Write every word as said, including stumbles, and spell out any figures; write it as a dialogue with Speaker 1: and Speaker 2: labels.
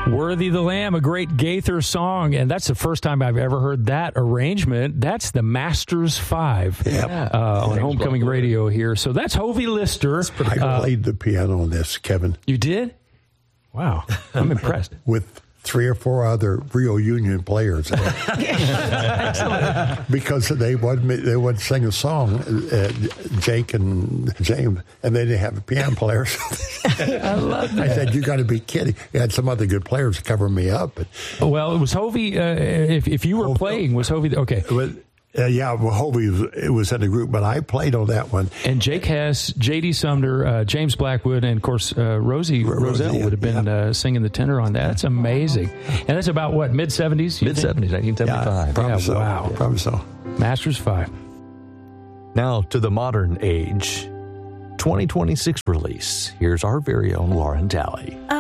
Speaker 1: Worthy the Lamb, a great Gaither song, and that's the first time I've ever heard that arrangement. That's the Masters Five
Speaker 2: yep.
Speaker 1: uh, on Homecoming Radio here. So that's Hovey Lister.
Speaker 2: I uh, played the piano on this, Kevin.
Speaker 1: You did? Wow. I'm impressed.
Speaker 2: With three or four other Rio Union players. Because they would they would sing a song, uh, Jake and James, and they didn't have a piano player.
Speaker 1: I love that.
Speaker 2: I said, "You got to be kidding!" You had some other good players covering me up. But,
Speaker 1: well, it was Hovey. Uh, if if you were Hovey, playing, was Hovey okay?
Speaker 2: But, Uh, yeah, well, Hovey was, it was in a group, but I played on that one.
Speaker 1: And Jake Hess, J D Sumner, uh, James Blackwood, and, of course, uh, Rosie R- Roselle yeah, would have been yeah. uh, singing the tenor on that. That's amazing. And that's about, what, mid-seventies?
Speaker 3: mid-seventies, nineteen seventy-five.
Speaker 2: Yeah, probably
Speaker 1: yeah,
Speaker 2: so.
Speaker 1: Wow.
Speaker 2: Probably so.
Speaker 1: Masters five.
Speaker 3: Now to the modern age. twenty twenty-six release. Here's our very own Lauren Talley.